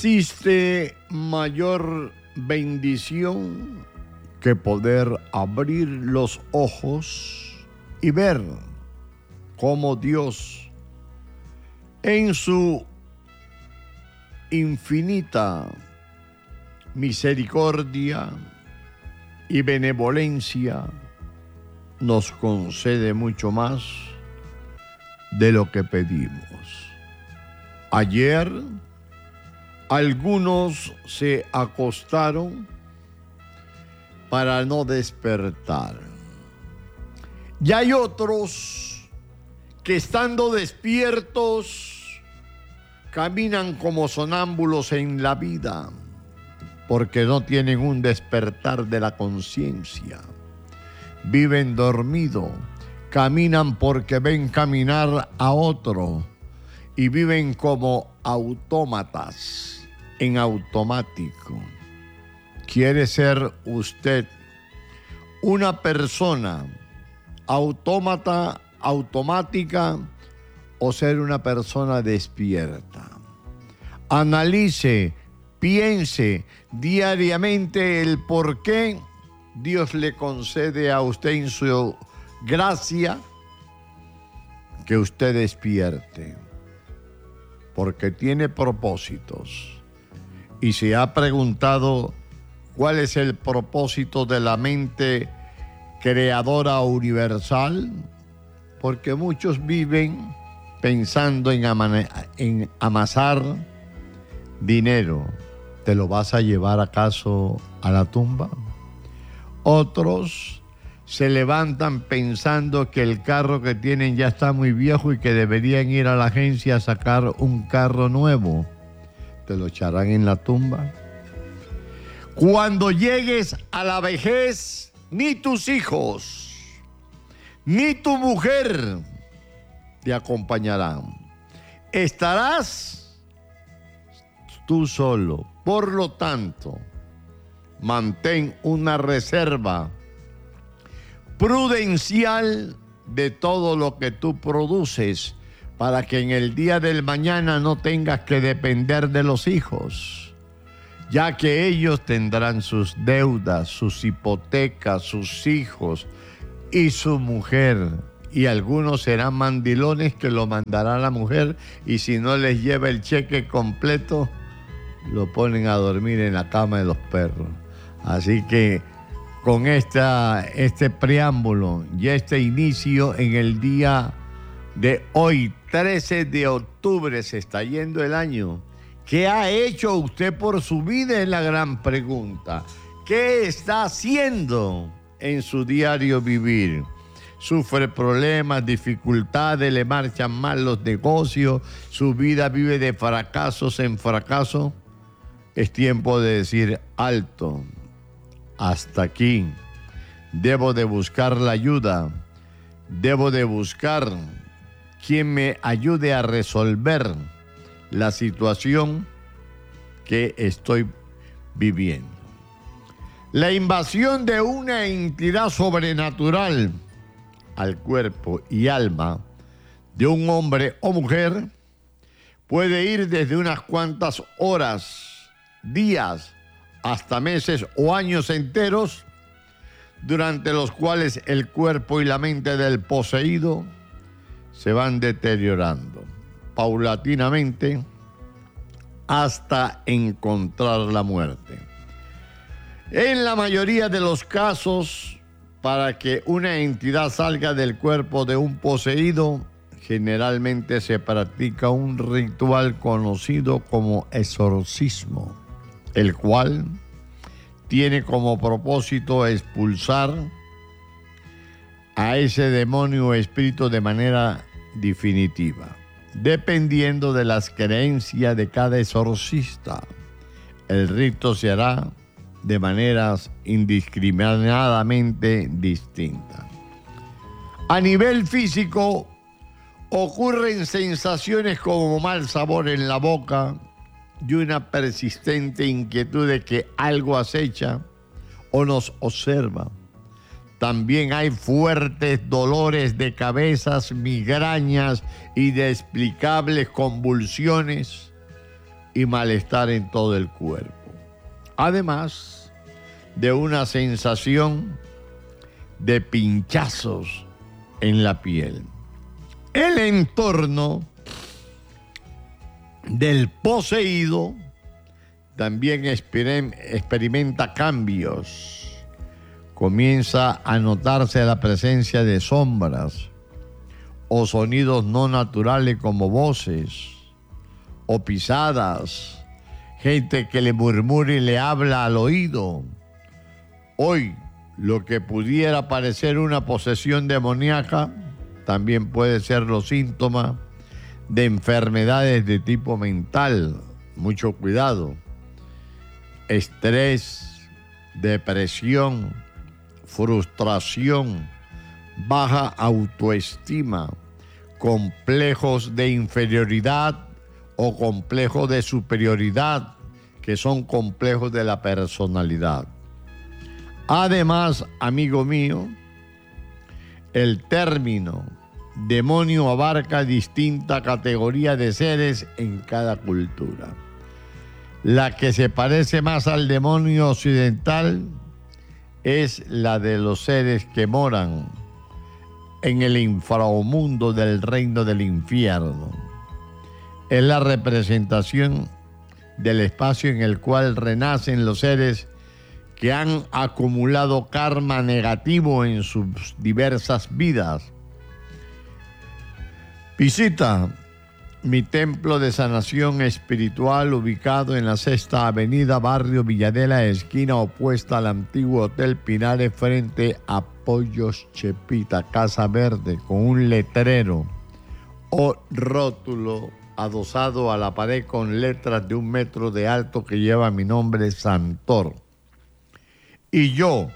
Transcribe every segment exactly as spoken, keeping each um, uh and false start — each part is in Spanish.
existe mayor bendición que poder abrir los ojos y ver cómo Dios, en su infinita misericordia y benevolencia, nos concede mucho más de lo que pedimos. Ayer, algunos se acostaron para no despertar. Y hay otros que, estando despiertos, caminan como sonámbulos en la vida porque no tienen un despertar de la conciencia. Viven dormido, caminan porque ven caminar a otro y viven como autómatas en automático. ¿Quiere ser usted una persona autómata, automática, o ser una persona despierta? Analice, piense diariamente el por qué Dios le concede a usted en su gracia que usted despierte, porque tiene propósitos. Y se ha preguntado cuál es el propósito de la mente creadora universal, porque muchos viven pensando en, ama- en amasar dinero. ¿Te lo vas a llevar acaso a la tumba? Otros se levantan pensando que el carro que tienen ya está muy viejo y que deberían ir a la agencia a sacar un carro nuevo. ¿Te lo echarán en la tumba? Cuando llegues a la vejez, ni tus hijos, ni tu mujer te acompañarán. Estarás tú solo. Por lo tanto, mantén una reserva prudencial de todo lo que tú produces para que en el día del mañana no tengas que depender de los hijos, ya que ellos tendrán sus deudas, sus hipotecas, sus hijos y su mujer. Y algunos serán mandilones que lo mandará la mujer, y si no les lleva el cheque completo, lo ponen a dormir en la cama de los perros. Así que con esta, este preámbulo y este inicio en el día de hoy, trece de octubre, se está yendo el año. ¿Qué ha hecho usted por su vida? Es la gran pregunta. ¿Qué está haciendo en su diario vivir? Sufre problemas, dificultades, le marchan mal los negocios, su vida vive de fracasos en fracaso. Es tiempo de decir alto, hasta aquí. Debo de buscar la ayuda, debo de buscar quien me ayude a resolver la situación que estoy viviendo. La invasión de una entidad sobrenatural al cuerpo y alma de un hombre o mujer puede ir desde unas cuantas horas, días, hasta meses o años enteros, durante los cuales el cuerpo y la mente del poseído se van deteriorando paulatinamente hasta encontrar la muerte. En la mayoría de los casos, para que una entidad salga del cuerpo de un poseído, generalmente se practica un ritual conocido como exorcismo, el cual tiene como propósito expulsar a ese demonio o espíritu de manera definitiva. Dependiendo de las creencias de cada exorcista, el rito se hará de maneras indiscriminadamente distintas. A nivel físico, ocurren sensaciones como mal sabor en la boca y una persistente inquietud de que algo acecha o nos observa. También hay fuertes dolores de cabezas, migrañas y inexplicables convulsiones, y malestar en todo el cuerpo. Además de una sensación de pinchazos en la piel. El entorno del poseído también experimenta cambios. Comienza a notarse la presencia de sombras o sonidos no naturales como voces o pisadas, gente que le murmura y le habla al oído. Hoy, lo que pudiera parecer una posesión demoníaca también puede ser los síntomas de enfermedades de tipo mental. Mucho cuidado. Estrés, depresión, frustración, baja autoestima, complejos de inferioridad o complejos de superioridad, que son complejos de la personalidad. Además, amigo mío, el término demonio abarca distinta categoría de seres en cada cultura. La que se parece más al demonio occidental es la de los seres que moran en el inframundo del reino del infierno. Es la representación del espacio en el cual renacen los seres que han acumulado karma negativo en sus diversas vidas. Visita mi templo de sanación espiritual ubicado en la Sexta Avenida, barrio Villadela, esquina opuesta al antiguo Hotel Pinares, frente a Pollos Chepita, Casa Verde, con un letrero o rótulo adosado a la pared con letras de un metro de alto que lleva mi nombre, Santor. Y yo,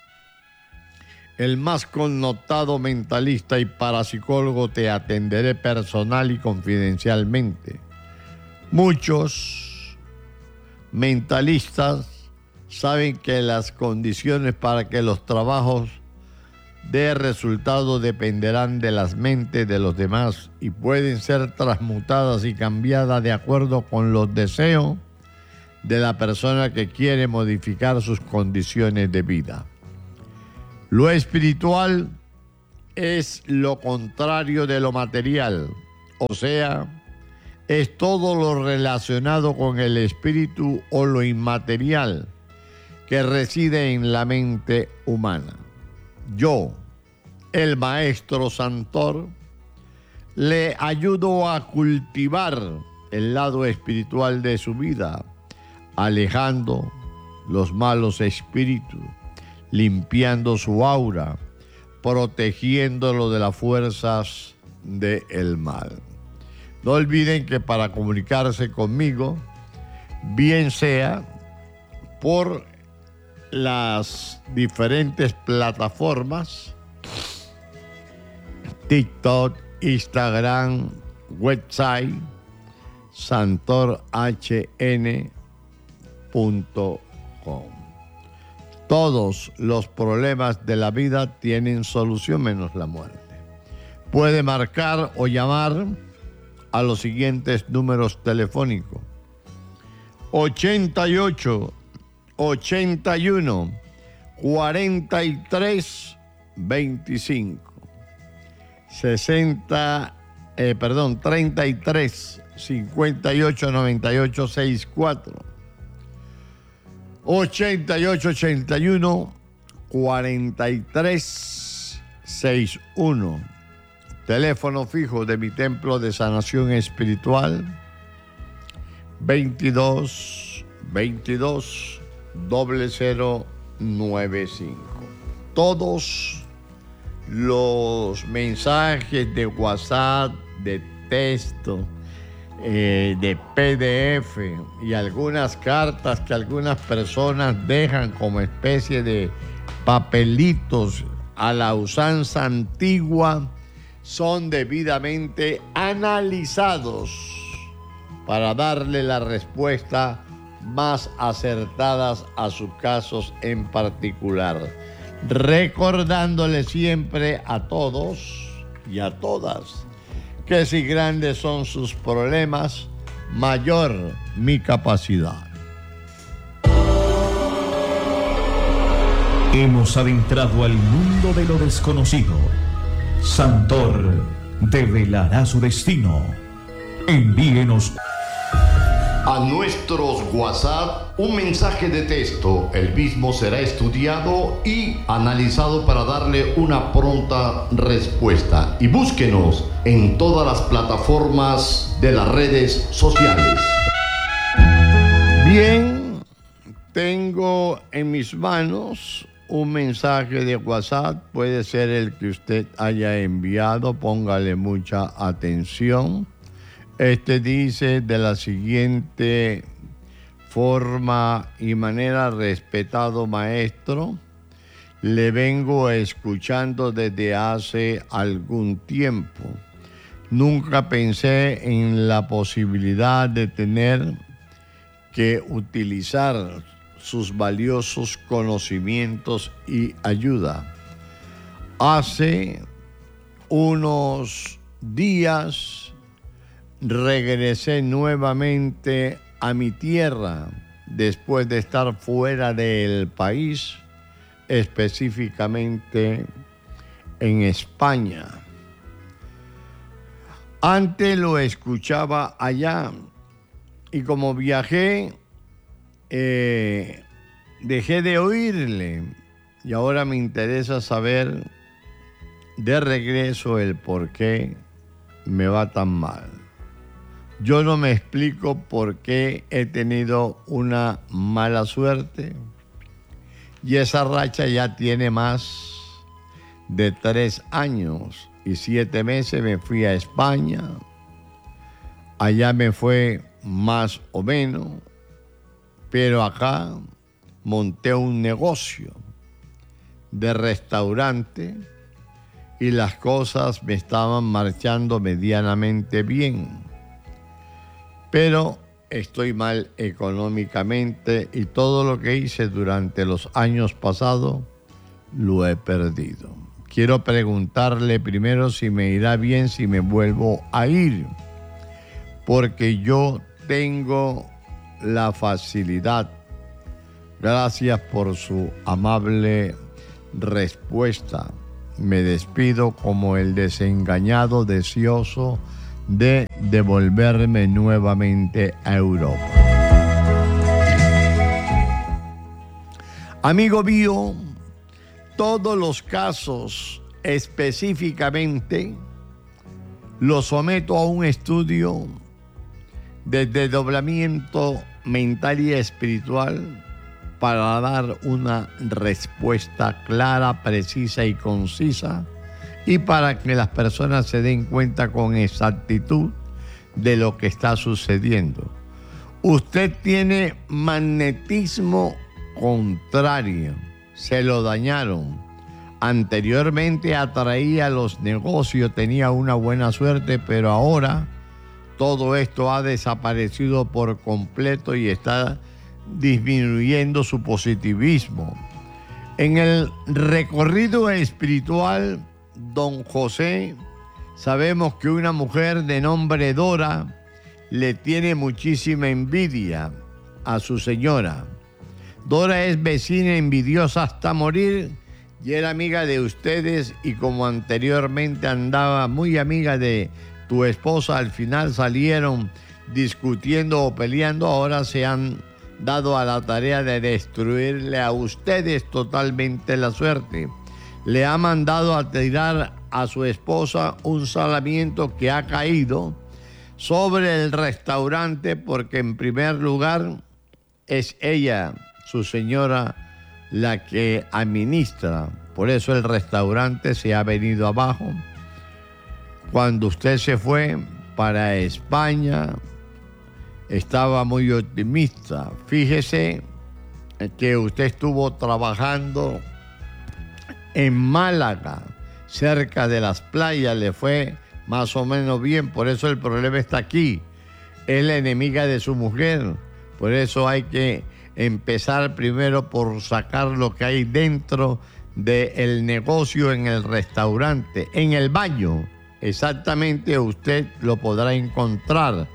el más connotado mentalista y parapsicólogo, te atenderé personal y confidencialmente. Muchos mentalistas saben que las condiciones para que los trabajos de resultado dependerán de las mentes de los demás y pueden ser transmutadas y cambiadas de acuerdo con los deseos de la persona que quiere modificar sus condiciones de vida. Lo espiritual es lo contrario de lo material, o sea, es todo lo relacionado con el espíritu o lo inmaterial que reside en la mente humana. Yo, el maestro Santor, le ayudo a cultivar el lado espiritual de su vida, alejando los malos espíritus, limpiando su aura, protegiéndolo de las fuerzas del mal. No olviden que para comunicarse conmigo, bien sea por las diferentes plataformas, TikTok, Instagram, website, santor h n punto com. Todos los problemas de la vida tienen solución menos la muerte. Puede marcar o llamar a los siguientes números telefónicos: ochenta y ocho, ochenta y uno, cuarenta y tres, veinticinco, sesenta, eh, perdón, treinta y tres, cincuenta y ocho, noventa y ocho, sesenta y cuatro, ochenta y ocho, ochenta y uno, cuarenta y tres, sesenta y uno. Teléfono fijo de mi templo de sanación espiritual: veintidós, veintidós, cero cero nueve cinco. Todos los mensajes de WhatsApp, de texto, eh, de P D F y algunas cartas que algunas personas dejan como especie de papelitos a la usanza antigua son debidamente analizados para darle la respuesta más acertadas a sus casos en particular, recordándole siempre a todos y a todas que si grandes son sus problemas, mayor mi capacidad. Hemos adentrado al mundo de lo desconocido. Santor develará su destino. Envíenos a nuestros WhatsApp un mensaje de texto. El mismo será estudiado y analizado para darle una pronta respuesta. Y búsquenos en todas las plataformas de las redes sociales. Bien, tengo en mis manos un mensaje de WhatsApp. Puede ser el que usted haya enviado. Póngale mucha atención. Este dice de la siguiente forma y manera: respetado maestro, le vengo escuchando desde hace algún tiempo. Nunca pensé en la posibilidad de tener que utilizar sus valiosos conocimientos y ayuda. Hace unos días regresé nuevamente a mi tierra después de estar fuera del país, específicamente en España. Antes lo escuchaba allá y como viajé, eh, dejé de oírle y ahora me interesa saber de regreso el por qué me va tan mal. Yo no me explico por qué he tenido una mala suerte y esa racha ya tiene más de tres años y siete meses. Me fui a España, allá me fue más o menos, pero acá monté un negocio de restaurante y las cosas me estaban marchando medianamente bien. Pero estoy mal económicamente y todo lo que hice durante los años pasados lo he perdido. Quiero preguntarle primero si me irá bien si me vuelvo a ir, porque yo tengo la facilidad. Gracias por su amable respuesta. Me despido como el desengañado deseoso de devolverme nuevamente a Europa. Amigo mío, todos los casos específicamente los someto a un estudio de desdoblamiento mental y espiritual para dar una respuesta clara, precisa y concisa, y para que las personas se den cuenta con exactitud de lo que está sucediendo. Usted tiene magnetismo contrario, se lo dañaron. Anteriormente atraía los negocios, tenía una buena suerte, pero ahora todo esto ha desaparecido por completo y está disminuyendo su positivismo. En el recorrido espiritual, don José, sabemos que una mujer de nombre Dora le tiene muchísima envidia a su señora. Dora es vecina envidiosa hasta morir y era amiga de ustedes, y como anteriormente andaba muy amiga de tu esposa, al final salieron discutiendo o peleando, ahora se han dado a la tarea de destruirle a ustedes totalmente la suerte. Le ha mandado a tirar a su esposa un salamiento que ha caído sobre el restaurante porque en primer lugar es ella, su señora, la que administra. Por eso el restaurante se ha venido abajo. Cuando usted se fue para España, estaba muy optimista. Fíjese que usted estuvo trabajando en Málaga, cerca de las playas, le fue más o menos bien, por eso el problema está aquí. Es la enemiga de su mujer, por eso hay que empezar primero por sacar lo que hay dentro del negocio en el restaurante, en el baño. Exactamente, usted lo podrá encontrar.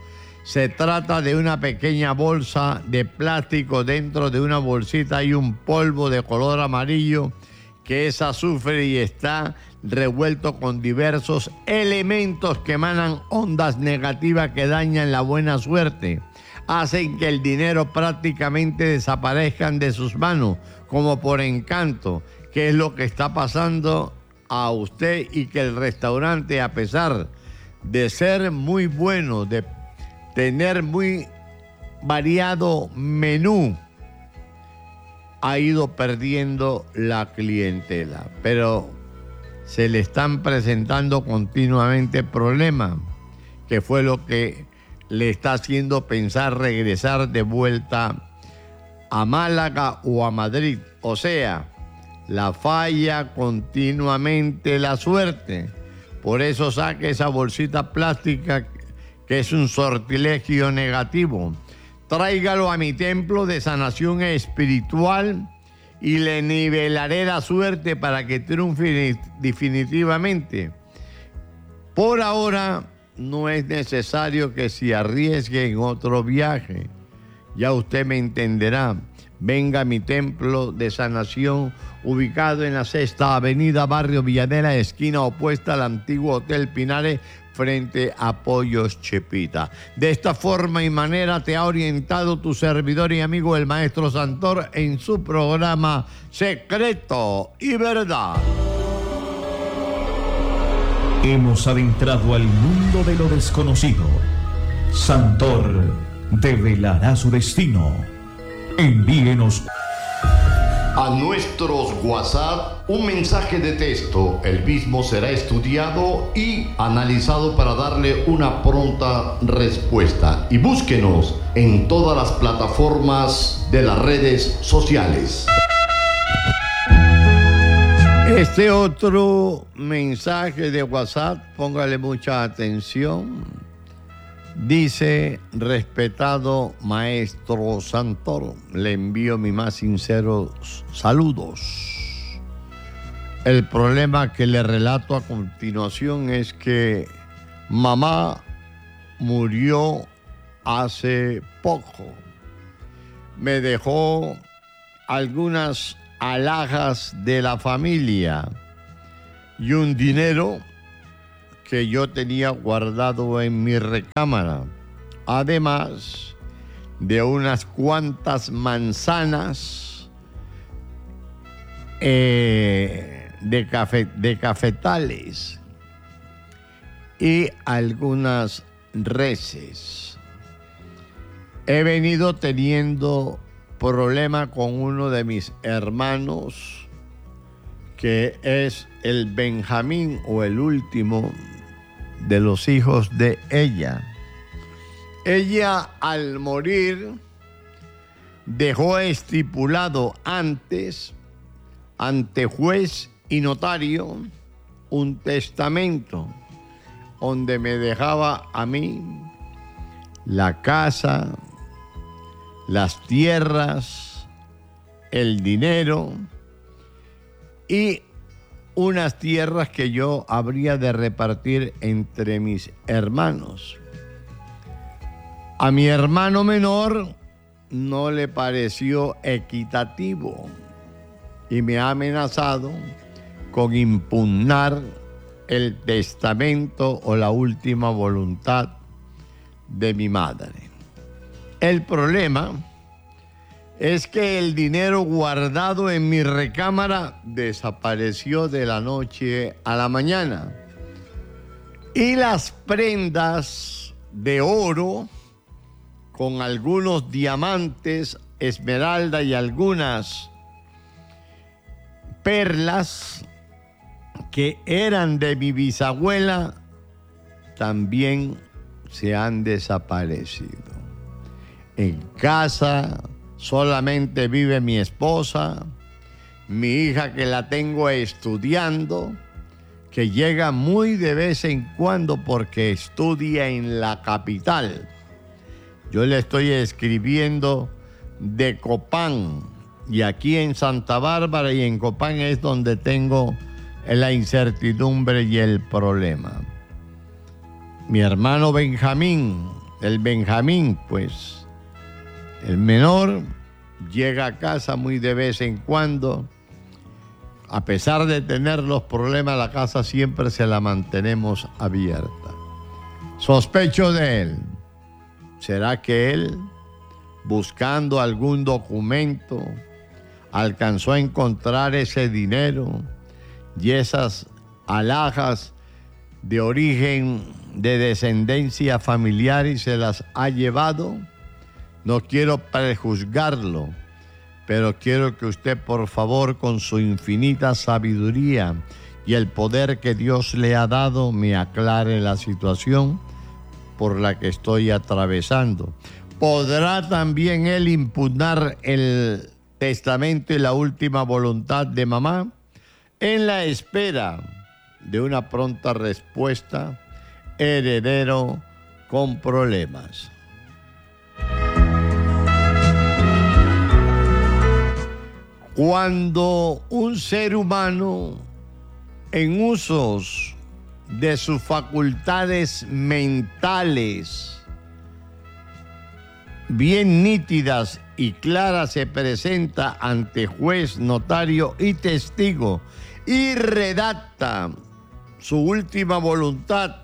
Se trata de una pequeña bolsa de plástico. Dentro de una bolsita hay un polvo de color amarillo que es azufre y está revuelto con diversos elementos que emanan ondas negativas que dañan la buena suerte. Hacen que el dinero prácticamente desaparezcan de sus manos, como por encanto, que es lo que está pasando a usted, y que el restaurante, a pesar de ser muy bueno, de tener muy variado menú, ha ido perdiendo la clientela, pero se le están presentando continuamente problemas, que fue lo que le está haciendo pensar regresar de vuelta a Málaga o a Madrid. O sea, la falla continuamente la suerte. Por eso saque esa bolsita plástica, que es un sortilegio negativo. Tráigalo a mi templo de sanación espiritual y le nivelaré la suerte para que triunfe definitivamente. Por ahora no es necesario que se arriesgue en otro viaje. Ya usted me entenderá. Venga a mi templo de sanación, ubicado en la Sexta Avenida, barrio Villanera, esquina opuesta al antiguo Hotel Pinares, frente a Pollos Chepita. De esta forma y manera te ha orientado tu servidor y amigo el maestro Santor en su programa Secreto y Verdad. Hemos adentrado al mundo de lo desconocido. Santor develará su destino. Envíenos a nuestros WhatsApp un mensaje de texto. El mismo será estudiado y analizado para darle una pronta respuesta. Y búsquenos en todas las plataformas de las redes sociales. Este otro mensaje de WhatsApp, póngale mucha atención. Dice: respetado maestro Santor, le envío mis más sinceros saludos. El problema que le relato a continuación es que mamá murió hace poco. Me dejó algunas alhajas de la familia y un dinero que yo tenía guardado en mi recámara, además de unas cuantas manzanas eh, de, cafe, de cafetales y algunas reses. He venido teniendo problema con uno de mis hermanos, que es el Benjamín, o el último de los hijos de ella. Ella, al morir, dejó estipulado antes, ante juez y notario, un testamento donde me dejaba a mí la casa, las tierras, el dinero y unas tierras que yo habría de repartir entre mis hermanos. A mi hermano menor no le pareció equitativo y me ha amenazado con impugnar el testamento o la última voluntad de mi madre. El problema es que el dinero guardado en mi recámara desapareció de la noche a la mañana. Y las prendas de oro con algunos diamantes, esmeralda y algunas perlas que eran de mi bisabuela también se han desaparecido. En casa solamente vive mi esposa, mi hija, que la tengo estudiando, que llega muy de vez en cuando porque estudia en la capital. Yo le estoy escribiendo de Copán, y aquí en Santa Bárbara y en Copán es donde tengo la incertidumbre y el problema. Mi hermano Benjamín el Benjamín, pues, el menor, llega a casa muy de vez en cuando. A pesar de tener los problemas, la casa siempre se la mantenemos abierta. Sospecho de él. ¿Será que él, buscando algún documento, alcanzó a encontrar ese dinero y esas alhajas de origen, de descendencia familiar y se las ha llevado? No quiero prejuzgarlo, pero quiero que usted, por favor, con su infinita sabiduría y el poder que Dios le ha dado, me aclare la situación por la que estoy atravesando. ¿Podrá también él impugnar el testamento y la última voluntad de mamá? En la espera de una pronta respuesta, heredero con problemas. Cuando un ser humano en usos de sus facultades mentales bien nítidas y claras se presenta ante juez, notario y testigo y redacta su última voluntad,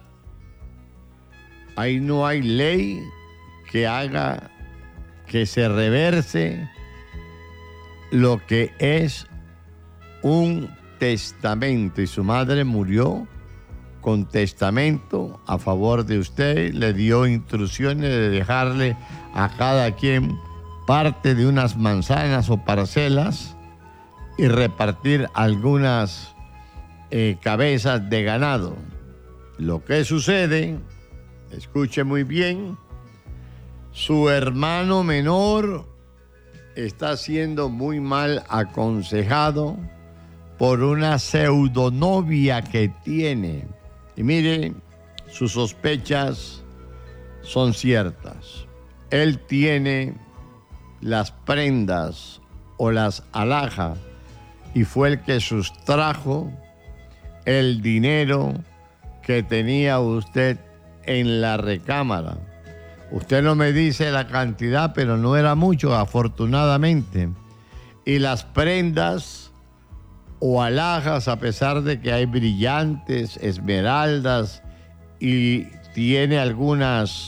ahí no hay ley que haga que se reverse lo que es un testamento. Y su madre murió con testamento a favor de usted, le dio instrucciones de dejarle a cada quien parte de unas manzanas o parcelas y repartir algunas eh, cabezas de ganado. Lo que sucede, escuche muy bien, su hermano menor está siendo muy mal aconsejado por una pseudonovia que tiene. Y mire, sus sospechas son ciertas. Él tiene las prendas o las alhajas y fue el que sustrajo el dinero que tenía usted en la recámara. Usted no me dice la cantidad, pero no era mucho, afortunadamente. Y las prendas o alhajas, a pesar de que hay brillantes, esmeraldas y tiene algunas